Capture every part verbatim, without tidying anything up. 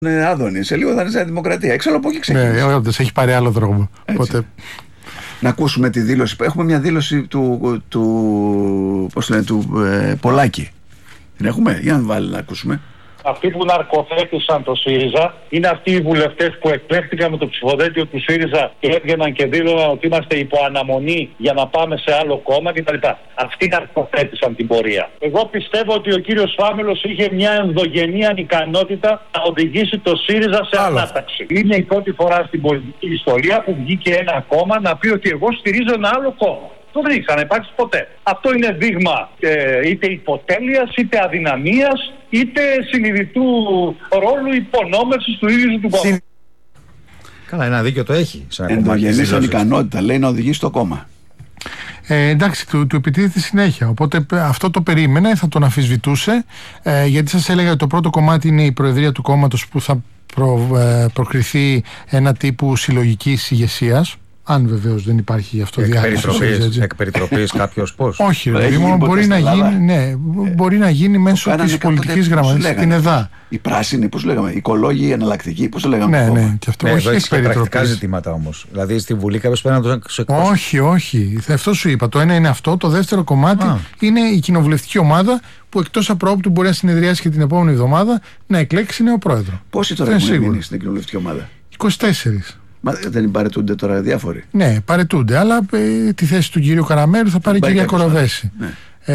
είναι Άδωνη, σε λίγο θα είναι Νέα Δημοκρατία. Ξέρω από εκεί ξεκινήσει. Ναι, όντως έχει πάρει άλλο δρόμο. Οπότε... Να ακούσουμε τη δήλωση. Έχουμε μια δήλωση του, του, πώς λένε, του ε, Πολάκη. Την έχουμε, για να βάλει να ακούσουμε. Αυτοί που ναρκοθέτησαν το ΣΥΡΙΖΑ είναι αυτοί οι βουλευτές που εκλέχτηκαν με το ψηφοδέλτιο του ΣΥΡΙΖΑ και έβγαιναν και δήλωναν ότι είμαστε υπό αναμονή για να πάμε σε άλλο κόμμα κτλ. Αυτοί ναρκοθέτησαν την πορεία. Εγώ πιστεύω ότι ο κύριος Φάμελος είχε μια ενδογενή ανικανότητα να οδηγήσει το ΣΥΡΙΖΑ σε ανάταξη. Είναι η πρώτη φορά στην πολιτική ιστορία που βγήκε ένα κόμμα να πει ότι εγώ στηρίζω ένα άλλο κόμμα. Το δεν έχει ξαναυπάρξει ποτέ. Αυτό είναι δείγμα ε, είτε υποτέλειας, είτε αδυναμίας, είτε συνειδητού ρόλου υπονόμευσης του ίδιου του κόμματος. Καλά, ένα δίκιο το έχει. Ενδογενής ανικανότητα, λέει, να οδηγήσει το κόμμα. Ε, εντάξει, του, του επιτίθεται συνέχεια. Οπότε αυτό το περίμενε, θα τον αμφισβητούσε. Ε, γιατί σας έλεγα ότι το πρώτο κομμάτι είναι η προεδρία του κόμματος που θα προ, ε, προκριθεί ένα τύπου συλλογικής ηγεσίας. Αν βεβαίως δεν υπάρχει αυτό διάκριση. Εκ περιτροπής κάποιος πώς. Όχι, δηλαδή, μόνο μπορεί να, γίνει, ναι, μπορεί να γίνει μέσω της πολιτικής γραμματείας στην ΕΔΑ. Οι πράσινοι, πώς λέγαμε, οι οικολόγοι, οι εναλλακτικοί, πώς το λέγαμε. Ναι, ναι, και αυτό. Ναι, όχι έχει πρακτικά ζητήματα όμως. Δηλαδή στη Βουλή κάποιος πρέπει να το εκπροσωπήσει. Όχι, όχι. Αυτό σου είπα. Το ένα είναι αυτό. Το δεύτερο κομμάτι Α. είναι η κοινοβουλευτική ομάδα που εκτός απρόπτου μπορεί να συνεδριάσει και την επόμενη εβδομάδα να εκλέξει νέο πρόεδρο. Πόσοι τώρα έχουν μείνει στην κοινοβουλευτική ομάδα? είκοσι τέσσερις. Μα δεν παρετούνται τώρα διάφοροι? Ναι, παρετούνται, αλλά ε, τη θέση του κυρίου Καραμέρου θα πάρει η κυρία Κοροβέση. Ναι.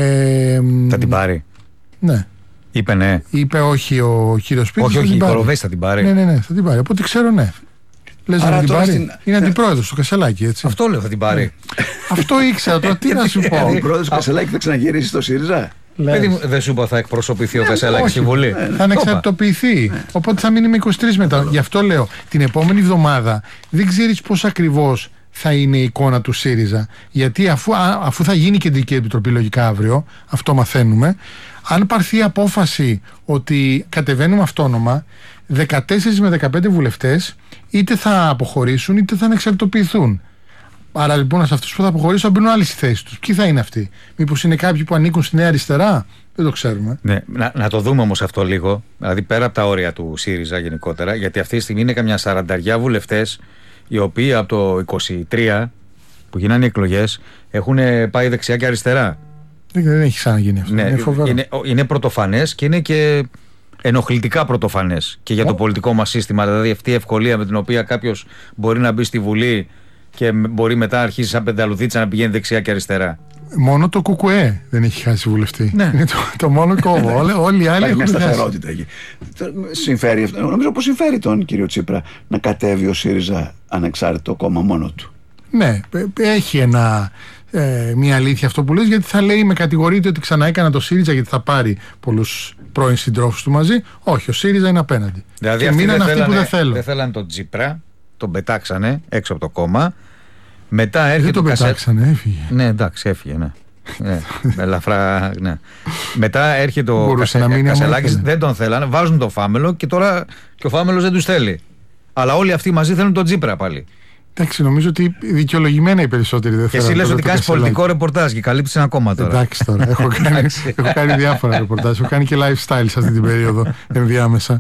Ε, θα την πάρει. Ναι. Είπε ναι. Είπε όχι ο κύριος Σπύρος. Όχι, όχι, η Κοροβέση θα την πάρει. Ναι, ναι, ναι, θα την πάρει. Από ό,τι ξέρω, ναι. Λες να την πάρει. Στην... Είναι αντιπρόεδρος του Κασελάκη, έτσι. Αυτό λέω, θα την πάρει. Αυτό ήξερα τώρα, τι να σου πω. Ο πρόεδρος του Κασελάκη θα ξαναγυρίσει στο ΣΥΡΙΖΑ. Παιδί, δεν σου είπα θα εκπροσωπηθεί ο Κασελάκης στη Βουλή. Θα ανεξαρτητοποιηθεί. Οπότε θα μείνει με είκοσι τρεις μετά. Γι' αυτό λέω, την επόμενη εβδομάδα δεν ξέρεις πώς ακριβώς θα είναι η εικόνα του ΣΥΡΙΖΑ. Γιατί αφού, αφού θα γίνει κεντρική επιτροπή λογικά αύριο, αυτό μαθαίνουμε, αν πάρθει η απόφαση ότι κατεβαίνουμε αυτόνομα, δεκατέσσερις με δεκαπέντε βουλευτές είτε θα αποχωρήσουν είτε θα ανεξαρτητοποιηθούν. Άρα λοιπόν σε αυτούς που θα αποχωρήσουν θα μπαίνουν άλλες θέσεις τους. Ποιοι θα είναι αυτοί? Μήπως είναι κάποιοι που ανήκουν στη Νέα Αριστερά? Δεν το ξέρουμε. Ναι, να, να το δούμε όμως αυτό λίγο. Δηλαδή πέρα από τα όρια του ΣΥΡΙΖΑ γενικότερα, γιατί αυτή τη στιγμή είναι καμιά σαρανταριά βουλευτές οι οποίοι από το είκοσι τρία που γίνανε οι εκλογές έχουν πάει δεξιά και αριστερά. Δεν, δεν έχει ξαναγίνει αυτό. Ναι, είναι, είναι, είναι πρωτοφανές και είναι και ενοχλητικά πρωτοφανές και για το oh. πολιτικό μας σύστημα. Δηλαδή αυτή η ευκολία με την οποία κάποιος μπορεί να μπει στη Βουλή και μπορεί μετά αρχίσει σαν πενταλουδίτσα να πηγαίνει δεξιά και αριστερά. Μόνο το ΚΚΕ δεν έχει χάσει βουλευτή. Ναι. Είναι το, το μόνο κόμμα. Όλοι, όλοι οι άλλοι έχουν μια σταθερότητα εκεί. Συμφέρει αυτό. Νομίζω πως συμφέρει τον κύριο Τσίπρα να κατέβει ο ΣΥΡΙΖΑ ανεξάρτητο κόμμα μόνο του. Ναι, έχει ένα, ε, μια αλήθεια αυτό που λες, γιατί θα λέει με κατηγορείται ότι ξαναέκανα το ΣΥΡΙΖΑ γιατί θα πάρει πολλούς πρώην συντρόφους του μαζί. Όχι, ο ΣΥΡΙΖΑ είναι απέναντι. Δηλαδή και αυτοί μείναν δεν αυτοί θέλανε, που δεν θέλουν. Δεν θέλαν τον Τσίπρα, τον πετάξανε έξω από το κόμμα. Μετά έρχεται δεν τον το πετάξανε, κασέ... έφυγε. Ναι, εντάξει, έφυγε, ναι. ναι ελαφρά, ναι. Μετά έρχεται ο Κασε... Κασελάκης, δεν τον θέλανε, βάζουν τον Φάμελο και τώρα και ο Φάμελος δεν τους θέλει. Αλλά όλοι αυτοί μαζί θέλουν τον Τσίπρα πάλι. Εντάξει, νομίζω ότι δικαιολογημένα οι περισσότεροι δεν θέλουν. Και εσύ λες ότι κάνεις πολιτικό ρεπορτάζ και καλύπτεις ένα κόμμα τώρα. Εντάξει τώρα, έχω κάνει, έχω κάνει διάφορα ρεπορτάζ, έχω κάνει και lifestyle σε αυτή την περίοδο ενδιάμεσα.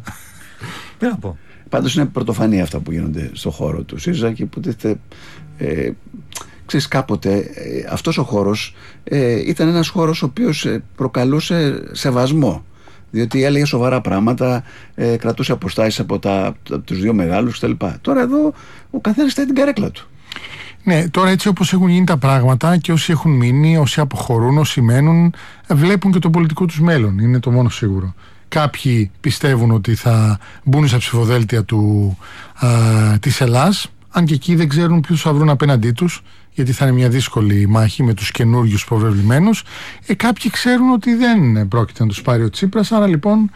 Τι να πω. Πάντως είναι πρωτοφανή αυτά που γίνονται στον χώρο του ΣΥΡΙΖΑ και που τίθεται, ε, ξέρεις, κάποτε ε, αυτός ο χώρος ε, ήταν ένας χώρος ο οποίος ε, προκαλούσε σεβασμό, διότι έλεγε σοβαρά πράγματα, ε, κρατούσε αποστάσεις από, τα, από τους δύο μεγάλους κτλ. Τώρα εδώ ο καθένας θέλει την καρέκλα του. Ναι, τώρα έτσι όπως έχουν γίνει τα πράγματα και όσοι έχουν μείνει, όσοι αποχωρούν, όσοι μένουν, βλέπουν και το πολιτικό τους μέλλον, είναι το μόνο σίγουρο. Κάποιοι πιστεύουν ότι θα μπουν στα ψηφοδέλτια του, α, της Ελλάς, αν και εκεί δεν ξέρουν ποιους θα βρουν απέναντί τους, γιατί θα είναι μια δύσκολη μάχη με τους καινούριους προβεβλημένους. Ε, κάποιοι ξέρουν ότι δεν πρόκειται να τους πάρει ο Τσίπρας, άρα λοιπόν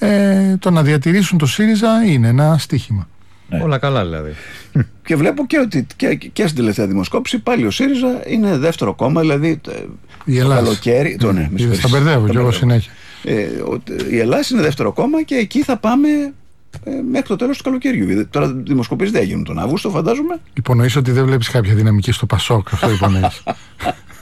ε, το να διατηρήσουν το ΣΥΡΙΖΑ είναι ένα στοίχημα. Ναι. Όλα καλά δηλαδή. Και βλέπω και ότι και, και στην τελευταία δημοσκόπηση πάλι ο ΣΥΡΙΖΑ είναι δεύτερο κόμμα, δηλαδή η το καλοκαίρι. Το, ναι, ναι, θα μπερδεύω και εγώ συνέχεια. Ε, η Ελλάδα είναι δεύτερο κόμμα και εκεί θα πάμε ε, μέχρι το τέλος του καλοκαιριού. Τώρα δημοσκοπήσεις δεν έγινουν τον Αύγουστο, φαντάζομαι. Υπονοείς ότι δεν βλέπεις κάποια δυναμική στο Πασόκ, αυτό υπονοείς.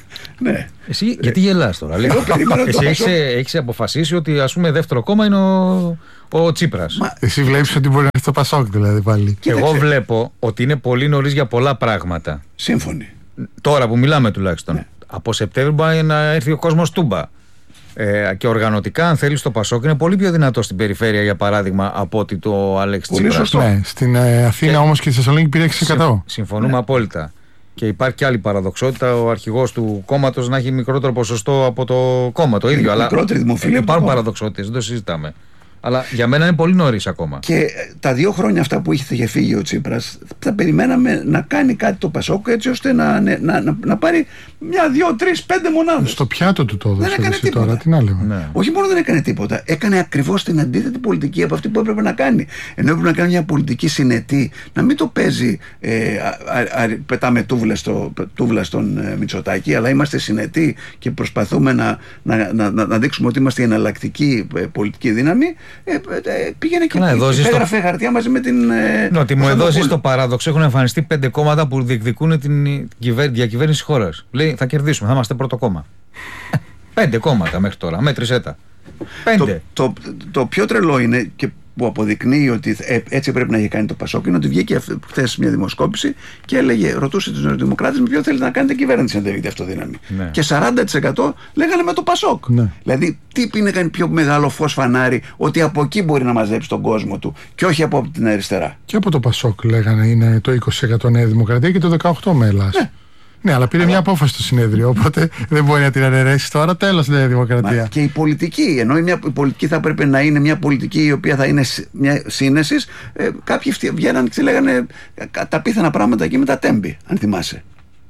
Ναι. Εσύ γιατί γελάς τώρα? Λέει, εσύ έχεις, έχεις αποφασίσει ότι ας πούμε δεύτερο κόμμα είναι ο, ο Τσίπρας. Μα... Εσύ βλέπεις ότι μπορεί να έρθει το Πασόκ δηλαδή πάλι. Εγώ βλέπω ότι είναι πολύ νωρίς για πολλά πράγματα. Σύμφωνοι. Τώρα που μιλάμε τουλάχιστον. Ναι. Από Σεπτέμβριο μπορεί να έρθει ο κόσμος τούμπα. Ε, και οργανωτικά, αν θέλει, το Πασόκ είναι πολύ πιο δυνατό στην περιφέρεια, για παράδειγμα, από ότι το Αλέξη Τσίπρας. Ναι, στην ε, Αθήνα όμως και στη Θεσσαλονίκη πήρε έξι τοις εκατό. Συμφωνούμε ναι. απόλυτα. Και υπάρχει και άλλη παραδοξότητα, ο αρχηγός του κόμματος να έχει μικρότερο ποσοστό από το κόμμα το ίδιο. Αλλά υπάρχουν παραδοξότητες, δεν το συζητάμε. Αλλά για μένα είναι πολύ νωρίς ακόμα. Και τα δύο χρόνια αυτά που είχε φύγει ο Τσίπρας, θα περιμέναμε να κάνει κάτι το Πασόκ έτσι ώστε να, να, να, να πάρει μια, δύο, τρεις, πέντε μονάδες. Στο πιάτο του το έδωσε. Δεν έκανε τίποτα. Τώρα, τι να λέμε. Ναι. Όχι μόνο δεν έκανε τίποτα, έκανε ακριβώς την αντίθετη πολιτική από αυτή που έπρεπε να κάνει. Ενώ έπρεπε να κάνει μια πολιτική συνετή, να μην το παίζει ε, α, α, α, πετάμε τούβλα, στο, τούβλα στον ε, Μητσοτάκη, αλλά είμαστε συνετοί και προσπαθούμε να, να, να, να, να δείξουμε ότι είμαστε η εναλλακτική ε, πολιτική δύναμη. Ε, ε, πήγαινε και έγραφε στο... χαρτιά μαζί με την. Ε, ναι, ότι μου εδώ ζει το παράδοξο. Έχουν εμφανιστεί πέντε κόμματα που διεκδικούν την διακυβέρνηση της χώρας. Λέει θα κερδίσουμε, θα είμαστε πρώτο κόμμα. Πέντε κόμματα μέχρι τώρα. Μέτρησέ τα. Πέντε. Το, το, το πιο τρελό είναι και που αποδεικνύει ότι ε, έτσι πρέπει να είχε κάνει το Πασόκ είναι ότι βγήκε χθες μια δημοσκόπηση και έλεγε, ρωτούσε τους νεοδημοκράτες με ποιο θέλετε να κάνετε κυβέρνηση αν δεν έχετε αυτοδύναμη. Ναι. Και σαράντα τοις εκατό λέγανε με το Πασόκ. Ναι. Δηλαδή, τι είναι κάνει πιο μεγάλο φως φανάρι ότι από εκεί μπορεί να μαζέψει τον κόσμο του και όχι από την αριστερά. Και από το Πασόκ λέγανε είναι το είκοσι τοις εκατό Νέα Δημοκρατία και το δεκαοκτώ με Ελλάς. Ναι. Ναι, αλλά πήρε αλλά... μια απόφαση στο συνέδριο, οπότε δεν μπορεί να την αναιρέσει τώρα. Τέλος, Νέα Δημοκρατία. Μα και η πολιτική, ενώ η, μια, η πολιτική θα πρέπει να είναι μια πολιτική η οποία θα είναι μια σύνεση, ε, κάποιοι βγαίναν και λέγανε τα πίθανα πράγματα εκεί με τα τέμπη, αν θυμάσαι.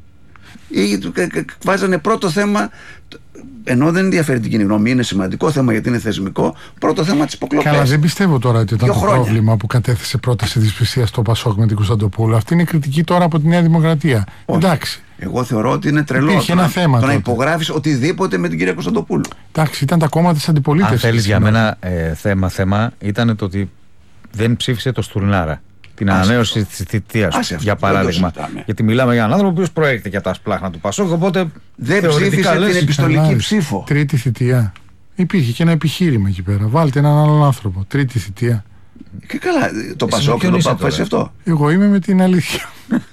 Ή βάζανε πρώτο θέμα, ενώ δεν ενδιαφέρει την κοινή γνώμη, είναι σημαντικό θέμα γιατί είναι θεσμικό, πρώτο θέμα της υποκλοπές. Καλά, δεν πιστεύω τώρα ότι ήταν το χρόνια. πρόβλημα που κατέθεσε πρόταση δυσπιστίας στο Πασόκ με την Κωνσταντοπούλου. Αυτή είναι κριτική τώρα από τη Νέα Δημοκρατία. Όχι. Εντάξει. Εγώ θεωρώ ότι είναι τρελό το να, θέμα, το να υπογράφεις οτιδήποτε με την κυρία Κωνσταντοπούλου. Εντάξει, ήταν τα κόμματα της αντιπολίτευσης. Αν θέλεις για μένα ε, θέμα, θέμα ήταν το ότι δεν ψήφισε το Στουρνάρα. Την ανανέωση της θητείας, για παράδειγμα. Γιατί μιλάμε για έναν άνθρωπο ο οποίος προέρχεται για τα σπλάχνα του Πασόκ. Οπότε δεν ψήφισε λες, την επιστολική καλά, ψήφο. Τρίτη θητεία. Υπήρχε και ένα επιχείρημα εκεί πέρα. Βάλτε έναν άλλον άνθρωπο. Τρίτη θητεία. Και καλά, το Πασόκ το αποφάσισε αυτό. Εγώ είμαι με την αλήθεια.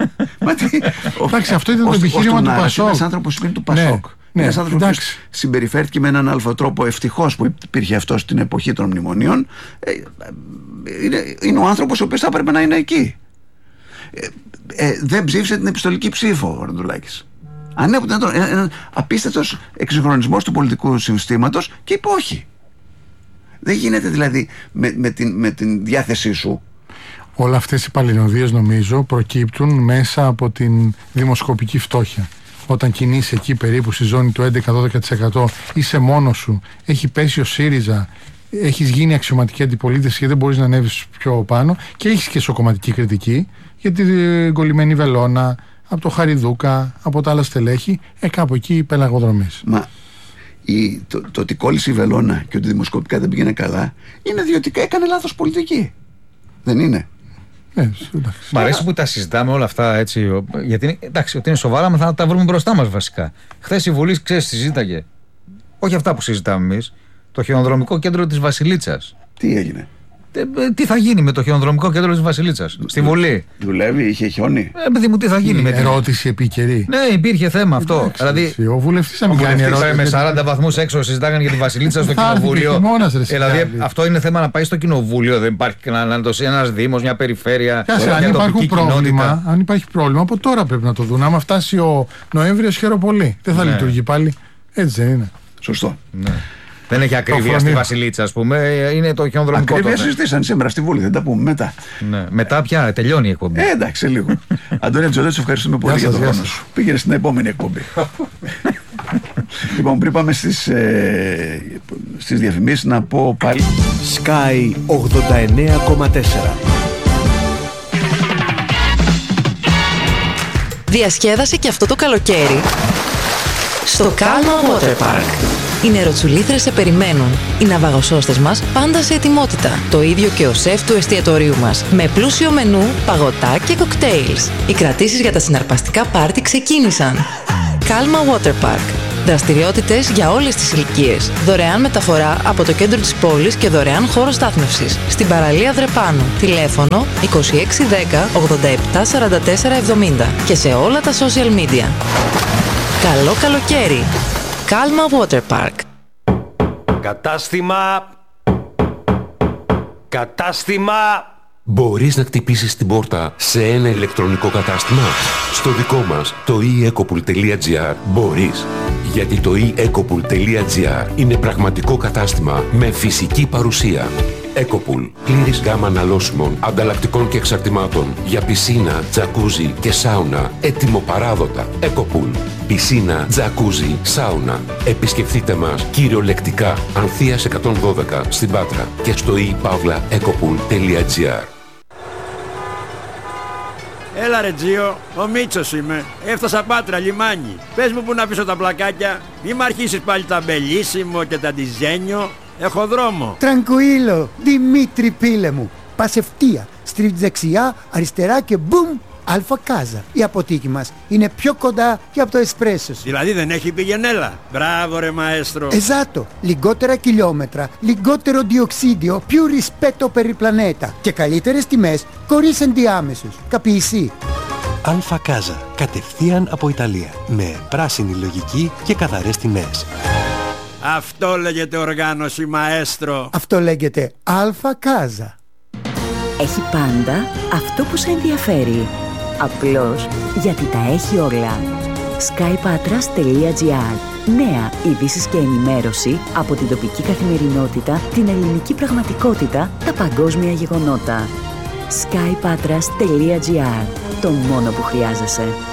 Εντάξει, αυτό ήταν το επιχείρημα του Πασόκ. Ένας άνθρωπος είναι του Πασόκ. Ναι, ένας άνθρωπος που συμπεριφέρθηκε με έναν αλφα τρόπο, ευτυχώς που υπήρχε αυτό στην εποχή των μνημονίων. Ε, είναι, είναι ο άνθρωπος ο οποίος θα έπρεπε να είναι εκεί. Ε, ε, δεν ψήφισε την επιστολική ψήφο ο Ραντουλάκης. Ανέπονται ένα απίστευτος εξυγχρονισμός του πολιτικού συστήματος και είπε όχι. Δεν γίνεται δηλαδή με, με, την, με την διάθεσή σου. Όλα αυτές οι παλινοδίες νομίζω προκύπτουν μέσα από την δημοσκοπική φτώχεια. Όταν κινείσαι εκεί περίπου στη ζώνη του έντεκα με δώδεκα τοις εκατό, είσαι μόνος σου, έχει πέσει ο ΣΥΡΙΖΑ, έχεις γίνει αξιωματική αντιπολίτευση και δεν μπορείς να ανέβεις πιο πάνω και έχεις και σοκομματική κριτική για την κολλημένη βελόνα, από το Χαριδούκα, από τα άλλα στελέχη, ε, κάπου εκεί πελαγοδρομείς. Μα η, το, το ότι κόλλησε η βελόνα και ότι δημοσκοπικά δεν πήγαινε καλά είναι διότι έκανε λάθος πολιτική. Δεν είναι? Ναι, μ' αρέσει που τα συζητάμε όλα αυτά έτσι. Γιατί εντάξει, ότι είναι σοβαρά, θα τα βρούμε μπροστά μας βασικά. Χθες η Βουλή, ξέρεις, συζήταγε. Όχι αυτά που συζητάμε εμείς. Το χιονοδρομικό κέντρο της Βασιλίτσας. Τι έγινε? Ε, τι θα γίνει με το χιονοδρομικό κέντρο της Βασιλίτσας στη Βουλή? Δουλεύει, είχε χιόνι. Ε, παιδί μου, τι θα γίνει με την ερώτηση επίκαιρη? Ναι, υπήρχε θέμα αυτό. Εντάξει, δηλαδή, ο βουλευτής να μην κάνει ερώτηση. Με σαράντα βαθμούς έξω συζητάγανε για τη Βασιλίτσα στο κοινοβούλιο. Δηλαδή, αυτό είναι θέμα να πάει στο κοινοβούλιο. Δεν υπάρχει ένας δήμος, μια περιφέρεια. Αν υπάρχει πρόβλημα, από τώρα πρέπει να το δουν. Άμα φτάσει ο Νοέμβριος, χαίρομαι πολύ. Δεν θα λειτουργεί πάλι. Έτσι δεν είναι? Σωστό. Δεν έχει ακρίβεια στη Βασιλίτσα, ας πούμε. Είναι το χιονοδρομικό. Ακρίβεια συζητήσαν σήμερα στη Βουλή, δεν τα πούμε μετά. Ναι. Μετά πια τελειώνει η εκπομπή. Ε, εντάξει, λίγο. Αντώνη Τζολέτ, σε ευχαριστούμε πολύ για τον χρόνο σου. Πήγαινε στην επόμενη εκπομπή. Λοιπόν, πριν πάμε στις, ε, στις διαφημίσεις, να πω πάλι. Sky ογδόντα εννέα κόμμα τέσσερα. Διασκέδασε και αυτό το καλοκαίρι στο Calma Water Park. Οι νεροτσουλήθρες σε περιμένουν. Οι ναυαγοσώστες μας πάντα σε ετοιμότητα. Το ίδιο και ο σεφ του εστιατορίου μας. Με πλούσιο μενού, παγωτά και κοκτέιλς. Οι κρατήσεις για τα συναρπαστικά πάρτι ξεκίνησαν. Calma Water Park. Δραστηριότητες για όλες τις ηλικίες. Δωρεάν μεταφορά από το κέντρο της πόλης και δωρεάν χώρο στάθμευσης. Στην παραλία Δρεπάνου. Τηλέφωνο είκοσι έξι δέκα ογδόντα επτά σαράντα τέσσερα εβδομήντα και σε όλα τα social media. Καλό καλοκαίρι. Calma Water Park. Κατάστημα... Κατάστημα... Μπορείς να χτυπήσεις την πόρτα σε ένα ηλεκτρονικό κατάστημα? Στο δικό μας, το e ecopool τελεία gr, μπορείς. Γιατί το e ecopool τελεία gr είναι πραγματικό κατάστημα με φυσική παρουσία. Ecopool, πλήρης γάμα αναλώσιμων, ανταλλακτικών και εξαρτημάτων για πισίνα, τζακούζι και σάουνα, έτοιμο παράδοτα. Ecopool, πισίνα, τζακούζι, σάουνα. Επισκεφτείτε μας κυριολεκτικά Ανθείας εκατόν δώδεκα στην Πάτρα και στο e παύλα ecopool τελεία gr. Έλα ρε Τζίο, ο Μίτσος είμαι. Έφτασα Πάτρα, λιμάνι. Πες μου που να αφήσω τα πλακάκια. Μη μ' αρχίσεις πάλι τα μπελίσιμο και τα ντιζένιο. Έχω δρόμο. Τραγκουίλο, Δημήτρη πίλε μου. Πας ευθεία, στρίβεις δεξιά, αριστερά και μπουμ, Αλφα Κάζα. Η αποθήκη μας είναι πιο κοντά και από το εσπρέσο σου. Δηλαδή δεν έχει πηγενέλα. Μπράβο ρε μαέστρο. Εζάτο, λιγότερα χιλιόμετρα, λιγότερο διοξίδιο, più rispetto per il pianeta και καλύτερες τιμές χωρίς ενδιάμεσους. Καπείσι. Αλφα Κάζα, κατευθείαν από Ιταλία, με πράσινη λογική και καθαρές τιμές. Αυτό λέγεται οργάνωση μαέστρο. Αυτό λέγεται Αλφα Κάζα. Έχει πάντα αυτό που σε ενδιαφέρει. Απλώς γιατί τα έχει όλα. skypatras τελεία gr. Νέα ειδήσεις και ενημέρωση από την τοπική καθημερινότητα, την ελληνική πραγματικότητα, τα παγκόσμια γεγονότα. skypatras τελεία gr. Το μόνο που χρειάζεσαι.